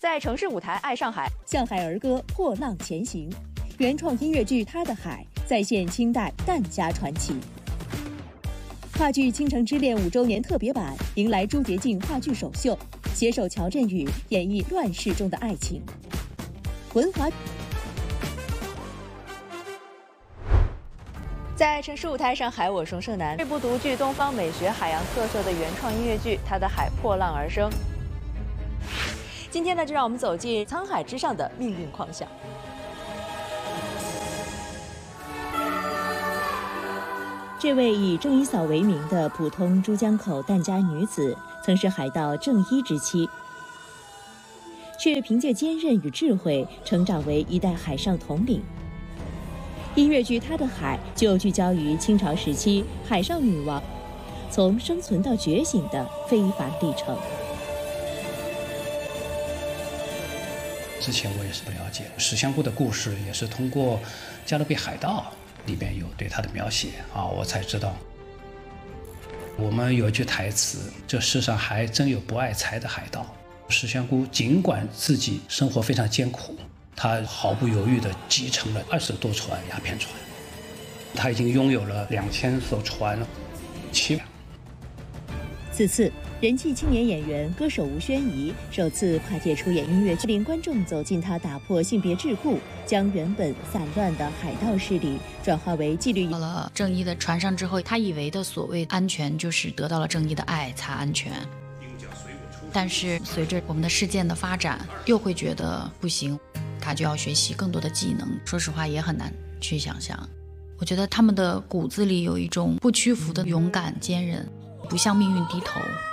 在城市舞台爱上海， 向海儿歌破浪前行。原创音乐剧《他的海》再现清代疍家传奇。话剧《倾城之恋》5周年特别版迎来朱洁静话剧首秀，携手乔振宇演绎乱世中的爱情。文华在城市舞台上海，我宋胜男。这部独具东方美学海洋特色的原创音乐剧《他的海》破浪而生。今天呢，就让我们走进沧海之上的命运狂想。 这位以郑一嫂为名的普通珠江口疍家女子，曾是海盗郑一之妻，却凭借坚韧与智慧成长为一代海上统领。音乐剧《他的海》就聚焦于清朝时期海上女王从生存到觉醒的非凡历程。 之前我也是不了解石香姑的故事，也是通过《加勒比海盗》里边有对她的描写啊，我才知道。我们有一句台词：这世上还真有不爱财的海盗。石香姑尽管自己生活非常艰苦，她毫不犹豫地继承了20多船鸦片船，她已经拥有了2000艘船7辆。 此次人气青年演员、歌手吴宣仪首次跨界出演音乐剧，领观众走进他打破性别桎梏，将原本散乱的海盗势力转化为纪律。 到了正义的船上之后，他以为的所谓安全就是得到了正义的爱才安全，但是随着我们的事件的发展，又会觉得不行，他就要学习更多的技能。说实话也很难去想象，我觉得他们的骨子里有一种不屈服的勇敢坚韧，不向命运低头。